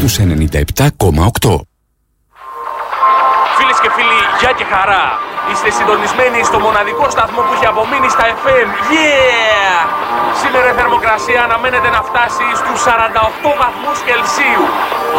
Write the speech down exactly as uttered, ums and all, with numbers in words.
στους ενενήντα επτά κόμμα οκτώ. Φίλες και φίλοι, γεια και χαρά! Είστε συντονισμένοι στο μοναδικό σταθμό που έχει απομείνει στα εφ εμ. Yeah! Σήμερα η θερμοκρασία αναμένεται να φτάσει στους σαράντα οκτώ βαθμούς Κελσίου.